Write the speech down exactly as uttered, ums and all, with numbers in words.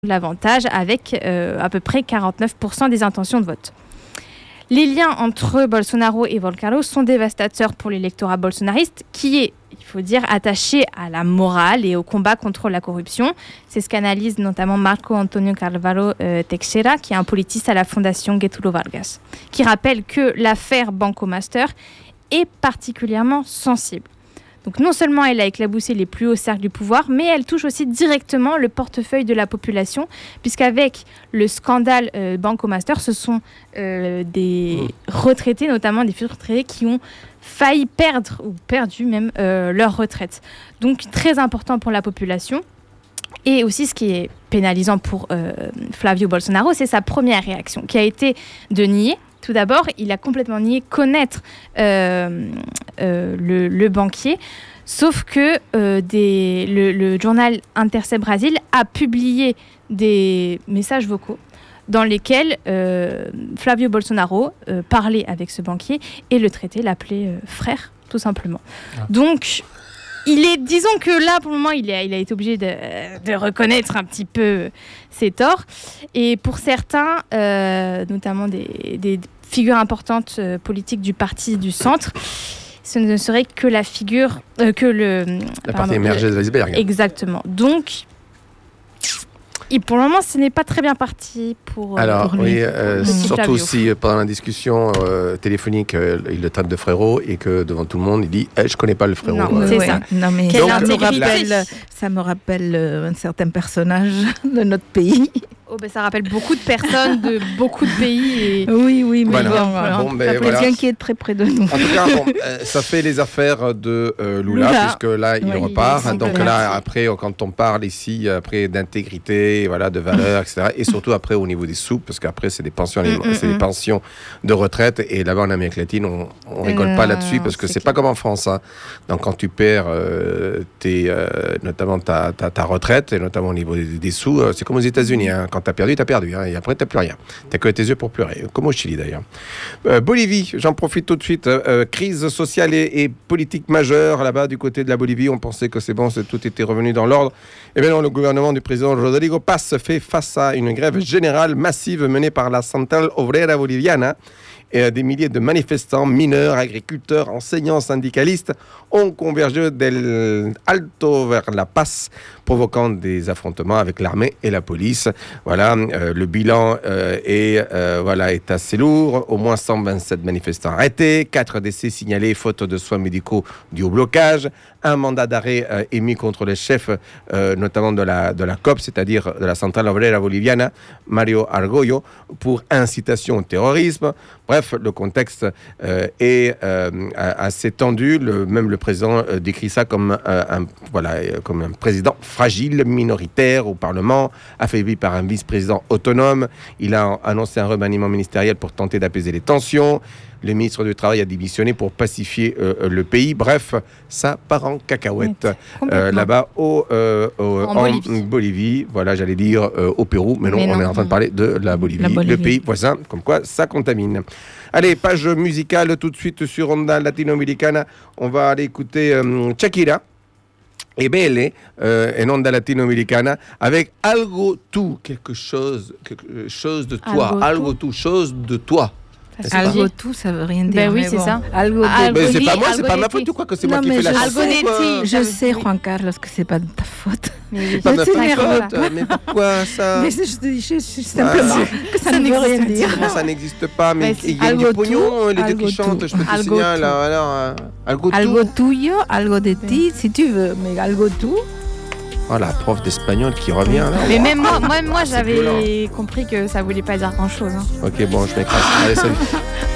l'avantage avec euh, à peu près quarante-neuf pour cent des intentions de vote. Les liens entre Bolsonaro et Volcaro sont dévastateurs pour l'électorat bolsonariste qui est, il faut dire, attaché à la morale et au combat contre la corruption. C'est ce qu'analyse notamment Marco Antonio Carvalho euh, Teixeira, qui est un politiste à la fondation Getúlio Vargas, qui rappelle que l'affaire Banco Master est particulièrement sensible. Donc non seulement elle a éclaboussé les plus hauts cercles du pouvoir, mais elle touche aussi directement le portefeuille de la population, puisqu'avec le scandale euh, Banco Master, ce sont euh, des retraités, notamment des futurs retraités, qui ont failli perdre, ou perdu même, euh, leur retraite. Donc très important pour la population. Et aussi, ce qui est pénalisant pour euh, Flavio Bolsonaro, c'est sa première réaction, qui a été de nier. Tout d'abord, il a complètement nié connaître euh, euh, le, le banquier, sauf que euh, des, le, le journal Intercept Brasil a publié des messages vocaux dans lesquels euh, Flavio Bolsonaro euh, parlait avec ce banquier et le traitait, l'appelait euh, frère, tout simplement. Ah. Donc, il est, disons que là, pour le moment, il a, il a été obligé de, de reconnaître un petit peu ses torts. Et pour certains, euh, notamment des, des figures importantes euh, politiques du parti du centre, ce ne serait que la figure, euh, que le... La partie émergée de l'iceberg. Exactement. Donc, et pour le moment, ce n'est pas très bien parti pour, Alors, pour lui. oui, euh, surtout si euh, pendant la discussion euh, téléphonique, euh, il le traite de frérot et que devant tout le monde, il dit eh, « je connais pas le frérot ». Non, euh, c'est ouais. ça. Non, mais Quelle ça, me rappelle, ça me rappelle euh, un certain personnage de notre pays. Oh, ben, ça rappelle beaucoup de personnes de beaucoup de pays. Et... Oui, oui, mais voilà. bon, voilà. bon ben, quelqu'un voilà. qui est très près de nous. En tout cas, bon, euh, ça fait les affaires de euh, Lula, Lula, puisque là, il oui, repart. Il Donc là, après, quand on parle ici, après d'intégrité, voilà, de valeur, et cetera. Et surtout après au niveau des sous, parce qu'après, c'est des pensions, mm-hmm. c'est des pensions de retraite. Et là-bas, en Amérique latine, on, on rigole euh, pas là-dessus, parce que c'est, c'est pas comme en France. Hein. Donc quand tu perds euh, tes, euh, notamment ta, ta, ta retraite, et notamment au niveau des, des sous, euh, c'est comme aux États-Unis. Hein. Quand t'as perdu, t'as perdu. Hein. Et après, t'as plus rien. T'as que tes yeux pour pleurer, comme au Chili d'ailleurs. Euh, Bolivie, j'en profite tout de suite. Euh, crise sociale et, et politique majeure là-bas du côté de la Bolivie. On pensait que c'est bon, c'est, tout était revenu dans l'ordre. Et bien non, le gouvernement du président Rodrigo Paz fait face à une grève générale massive menée par la Central Obrera Boliviana. Et des milliers de manifestants, mineurs, agriculteurs, enseignants, syndicalistes ont convergé del Alto vers la Paz, provoquant des affrontements avec l'armée et la police. Voilà, euh, le bilan euh, est, euh, voilà, est assez lourd. Au moins cent vingt-sept manifestants arrêtés, quatre décès signalés faute de soins médicaux dus au blocage, un mandat d'arrêt euh, émis contre les chefs, euh, notamment de la, de la C O P, c'est-à-dire de la Central Obrera Boliviana, Mario Argüello, pour incitation au terrorisme. Bref, le contexte euh, est euh, assez tendu. Le, même le président euh, décrit ça comme, euh, un, voilà, comme un président fragile, minoritaire au Parlement, affaibli par un vice-président autonome. Il a annoncé un remaniement ministériel pour tenter d'apaiser les tensions. Le ministre du Travail a démissionné pour pacifier euh, le pays. Bref, ça part en cacahuète euh, là-bas au, euh, au, en, en Bolivie. Bolivie. Voilà, j'allais dire euh, au Pérou, mais non, mais non, on est en train de parler de la Bolivie, la Bolivie, le pays voisin, comme quoi ça contamine. Allez, page musicale tout de suite sur Onda Latinoamericana. On va aller écouter euh, Shakira et Belle euh, en Onda Latinoamericana avec Algo Tu, quelque chose, quelque chose de toi, Algo, Algo Tu, chose de toi. Algo tout, ça veut rien dire. Ben oui, c'est bon. Ça. Algo Algo mais c'est di, pas moi, algo c'est pas ma faute ou quoi que c'est non, moi qui fais la chanson. Je, je sais, Juan Carlos, que c'est pas de ta faute. Mais c'est pas ma faute. Mais pourquoi ça? Mais je, je, je, je simplement ah, que ça, ça ne veut rien dire. Comment ça n'existe pas? Mais il y a du pognon, les deux qui chantent, je peux te signaler. Alors, algo algo tuyo, algo de ti, si tu veux, mais algo tu. Oh, la prof d'espagnol qui revient là. Mais wow. même moi, moi, moi j'avais compris que ça voulait pas dire grand chose. Hein. Ok, bon, je m'écrase. Allez, salut.